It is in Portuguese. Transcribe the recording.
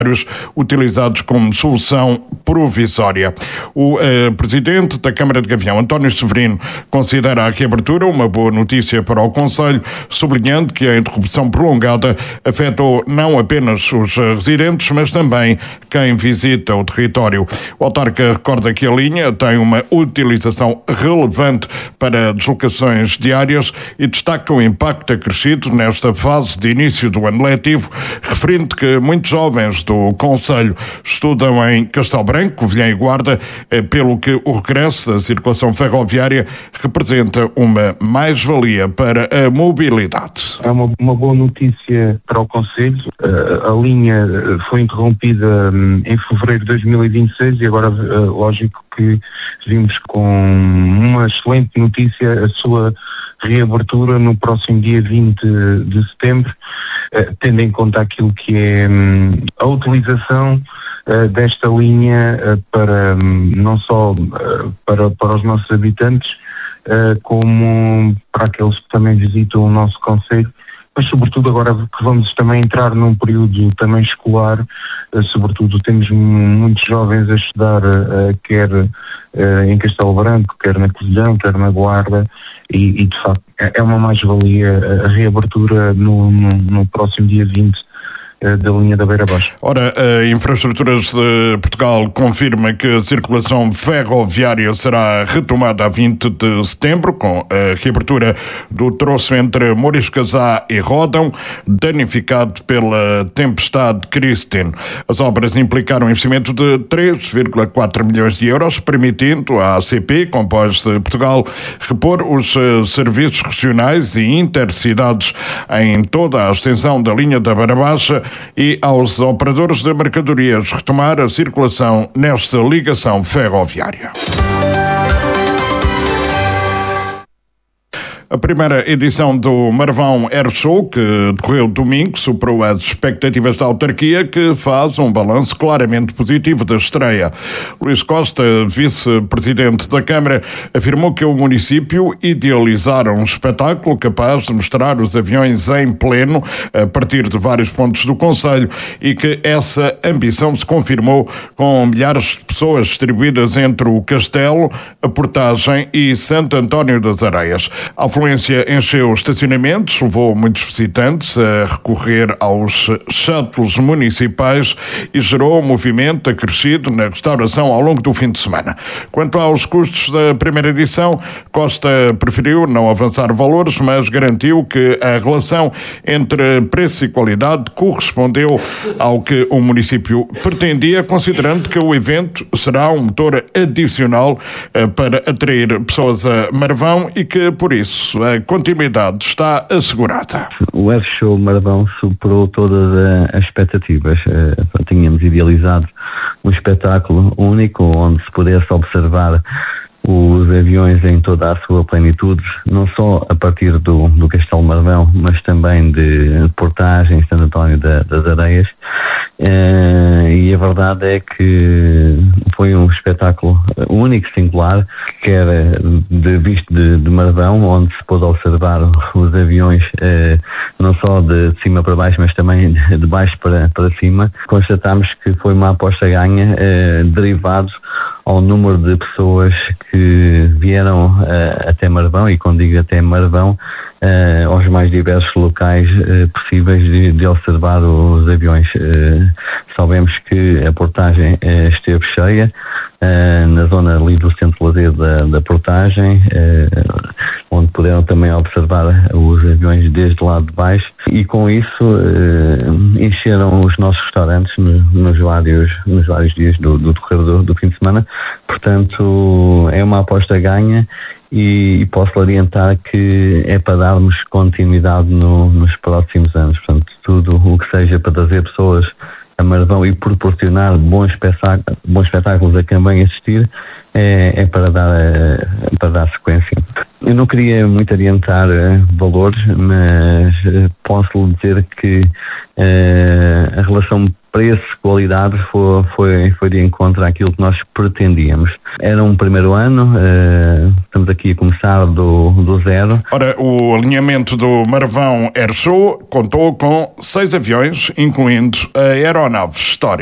utilizados como solução provisória. O presidente da Câmara de Gavião, António Severino, considera a reabertura uma boa notícia para o concelho, sublinhando que a interrupção prolongada afetou não apenas os residentes, mas também quem visita o território. O autarca recorda que a linha tem uma utilização relevante para deslocações diárias e destaca o impacto acrescido nesta fase de início do ano letivo, referindo que muitos jovens do concelho estudam em Castelo Branco, Covilhã e Guarda, pelo que o regresso da circulação ferroviária representa uma mais-valia para a mobilidade. É uma boa notícia para o concelho. A linha foi interrompida em fevereiro de 2026 e agora, lógico que vimos com uma excelente notícia a sua reabertura no próximo dia 20 de setembro, tendo em conta aquilo que é a utilização desta linha para não só para os nossos habitantes, como para aqueles que também visitam o nosso concelho, mas sobretudo agora que vamos também entrar num período também escolar, sobretudo temos muitos jovens a estudar, quer em Castelo Branco, quer na Covilhã, quer na Guarda, e de facto é uma mais-valia a reabertura no próximo dia 20 da linha da Beira Baixa. Ora, a Infraestruturas de Portugal confirma que a circulação ferroviária será retomada a 20 de setembro, com a reabertura do troço entre Mouriscasá e Ródão, danificado pela tempestade Christine. As obras implicaram um investimento de 3,4 milhões de euros, permitindo à ACP, Comboios de Portugal, repor os serviços regionais e intercidades em toda a extensão da linha da Beira Baixa e aos operadores de mercadorias retomar a circulação nesta ligação ferroviária. A primeira edição do Marvão Air Show, que decorreu domingo, superou as expectativas da autarquia, que faz um balanço claramente positivo da estreia. Luís Costa, vice-presidente da Câmara, afirmou que o município idealizara um espetáculo capaz de mostrar os aviões em pleno, a partir de vários pontos do concelho, e que essa ambição se confirmou com milhares de pessoas distribuídas entre o Castelo, a Portagem e Santo António das Areias. A afluência encheu estacionamentos, levou muitos visitantes a recorrer aos shuttles municipais e gerou um movimento acrescido na restauração ao longo do fim de semana. Quanto aos custos da primeira edição, Costa preferiu não avançar valores, mas garantiu que a relação entre preço e qualidade correspondeu ao que o município pretendia, considerando que o evento será um motor adicional para atrair pessoas a Marvão e que, por isso, a continuidade está assegurada. O Air Show Marvão superou todas as expectativas. Tínhamos idealizado um espetáculo único onde se pudesse observar os aviões em toda a sua plenitude, não só a partir do Castelo Marvão, mas também de Portagem, Santo António das Areias, e a verdade é que foi um espetáculo único, singular, que era visto de Marvão, onde se pôde observar os aviões não só de cima para baixo, mas também de baixo para cima. Constatámos que foi uma aposta ganha, derivado ao número de pessoas que vieram até Marvão, e quando digo até Marvão, aos mais diversos locais possíveis de observar os aviões. Sabemos que a Portagem esteve cheia, na zona ali do centro de lazer da Portagem, onde puderam também observar os aviões desde lá de baixo, e com isso encheram os nossos restaurantes nos vários dias do decorrer do fim de semana. Portanto, é uma aposta ganha, e posso orientar que é para darmos continuidade nos próximos anos. Portanto, tudo o que seja para trazer pessoas a Marvão e proporcionar bons espetáculos a quem vem assistir é para dar sequência. Eu não queria muito adiantar valores, mas posso lhe dizer que a relação preço, qualidade, foi de encontro àquilo que nós pretendíamos. Era um primeiro ano, estamos aqui a começar do zero. Ora, o alinhamento do Marvão Air Show contou com 6 aviões, incluindo a aeronave História.